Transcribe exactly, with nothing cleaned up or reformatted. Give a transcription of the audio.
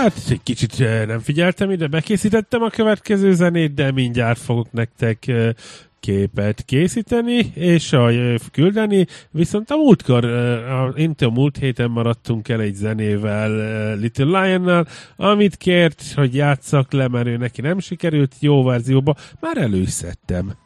Hát egy kicsit nem figyeltem ide, bekészítettem a következő zenét, de mindjárt fogok nektek képet készíteni, és a, küldeni, viszont a múltkor, a, én a múlt héten maradtunk el egy zenével Little Lionnal, amit kért, hogy játsszak le, mert ő neki nem sikerült jó verzióba, már elő is szedtem.